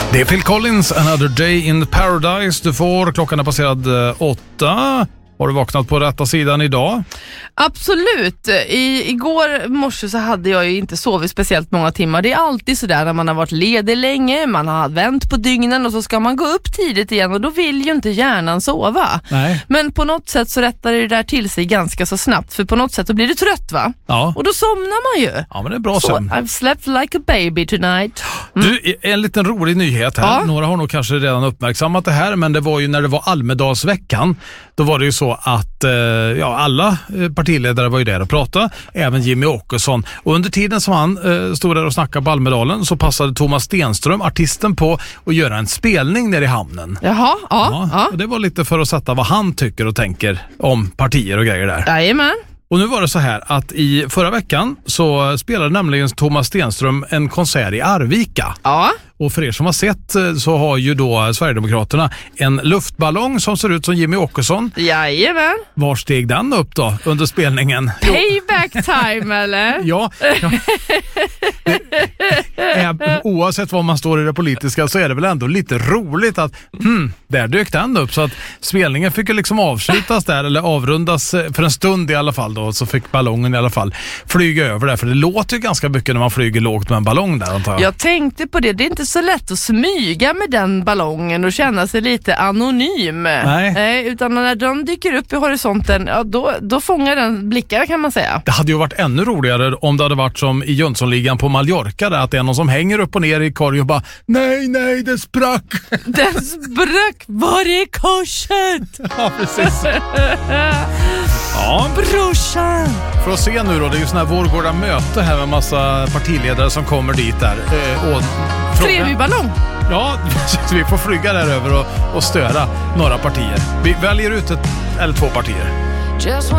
Det är Phil Collins, Another Day in Paradise. Du får, klockan är passerad 8. Har du vaknat på rätta sidan idag? Absolut. Igår morse så hade jag ju inte sovit speciellt många timmar. Det är alltid sådär när man har varit ledig länge, man har vänt på dygnen och så ska man gå upp tidigt igen och då vill ju inte hjärnan sova. Nej. Men på något sätt så rättar det där till sig ganska så snabbt, för på något sätt så blir du trött, va? Ja. Och då somnar man ju. Ja, men det är bra så, sömn. I've slept like a baby tonight. Du, en liten rolig nyhet här. Ja. Några har nog kanske redan uppmärksammat det här, men det var ju när det var Almedalsveckan. Då var det ju så att alla partiledare var ju där och pratade, även Jimmy Åkesson. Och under tiden som han stod där och snackade på Almedalen så passade Thomas Stenström, artisten, på att göra en spelning nere i hamnen. Jaha, ja. Och det var lite för att sätta vad han tycker och tänker om partier och grejer där. Jajamän. Och nu var det så här att i förra veckan så spelade nämligen Thomas Stenström en konsert i Arvika. Ja. Och för er som har sett så har ju då Sverigedemokraterna en luftballong som ser ut som Jimmy Åkesson. Jajamän. Var steg den upp då under spelningen? Payback time, eller? Ja. Oavsett vad man står i det politiska så är det väl ändå lite roligt att där dök den upp, så att spelningen fick ju liksom avslutas där, eller avrundas för en stund i alla fall då, så fick ballongen i alla fall flyga över där, för det låter ju ganska mycket när man flyger lågt med en ballong där, antar jag. Jag tänkte på det, det är inte så lätt att smyga med den ballongen och känna sig lite anonym. Nej, utan när de dyker upp i horisonten, ja, då fångar den blickar, kan man säga. Det hade ju varit ännu roligare om det hade varit som i Jönssonligan på Mallorca där, att det är någon som hänger upp och ner i korg och bara nej, det sprack. Den sprack, var är korset? Ja, precis. Ja, brorsan. För att se nu då, det är ju sån här Vårgårda möte här med massa partiledare som kommer dit där. Trevlig ballong. Ja, vi får flyga där över och störa några partier. Vi väljer ut ett eller två partier.